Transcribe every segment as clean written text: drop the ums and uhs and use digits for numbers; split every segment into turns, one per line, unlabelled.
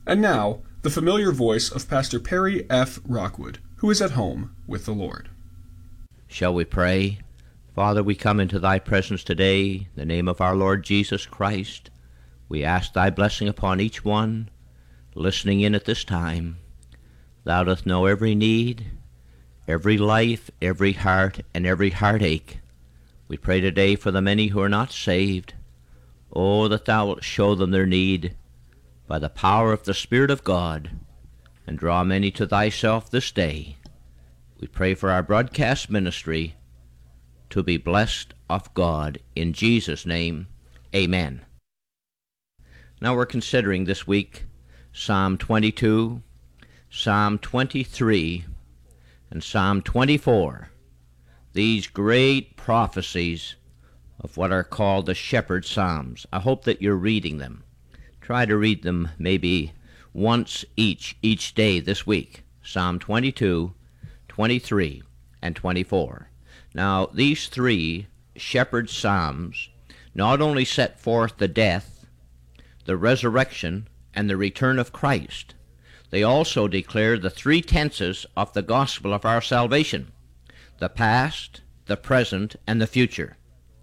And now, the familiar voice of Pastor Perry F. Rockwood, who is at home with the Lord.
Shall we pray? Father, we come into thy presence today, in the name of our Lord Jesus Christ. We ask thy blessing upon each one listening in at this time. Thou dost know every need, every life, every heart, and every heartache. We pray today for the many who are not saved. Oh, that thou wilt show them their need by the power of the Spirit of God, and draw many to thyself this day. We pray for our broadcast ministry to be blessed of God. In Jesus' name, amen. Now we're considering this week Psalm 22, Psalm 23, and Psalm 24, these great prophecies of what are called the Shepherd Psalms. I hope that you're reading them. Try to read them maybe once each day this week. Psalm 22, 23, and 24. Now, these three Shepherd Psalms not only set forth the death, the resurrection, and the return of Christ, they also declare the three tenses of the gospel of our salvation: the past, the present, and the future.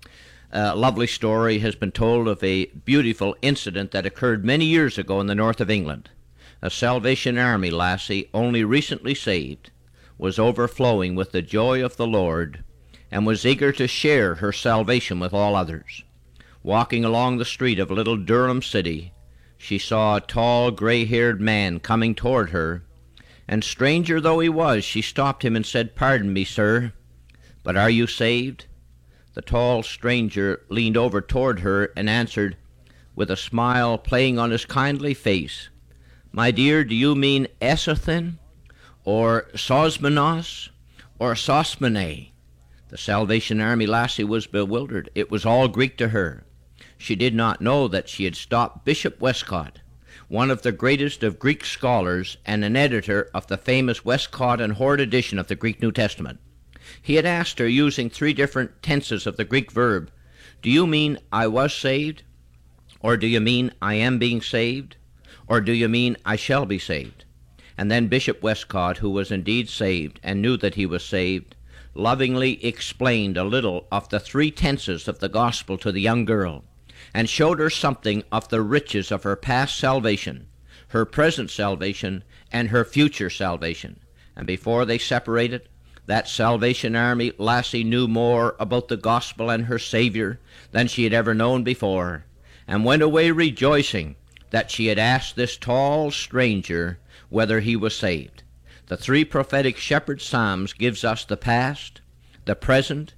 A lovely story has been told of a beautiful incident that occurred many years ago in the north of England. A Salvation Army lassie, only recently saved, was overflowing with the joy of the Lord and was eager to share her salvation with all others. Walking along the street of little Durham City, she saw a tall, gray-haired man coming toward her, and stranger though he was, she stopped him and said, "Pardon me, sir, but are you saved?" The tall stranger leaned over toward her and answered, with a smile playing on his kindly face, "My dear, do you mean Esothin, or Sosmenos, or Sosmene?" The Salvation Army lassie was bewildered. It was all Greek to her. She did not know that she had stopped Bishop Westcott, one of the greatest of Greek scholars and an editor of the famous Westcott and Hort edition of the Greek New Testament. He had asked her, using three different tenses of the Greek verb, "Do you mean I was saved? Or do you mean I am being saved? Or do you mean I shall be saved?" And then Bishop Westcott, who was indeed saved and knew that he was saved, lovingly explained a little of the three tenses of the gospel to the young girl, and showed her something of the riches of her past salvation, her present salvation, and her future salvation. And before they separated, that Salvation Army lassie knew more about the gospel and her Savior than she had ever known before, and went away rejoicing that she had asked this tall stranger whether he was saved. The three prophetic Shepherd Psalms gives us the past, the present,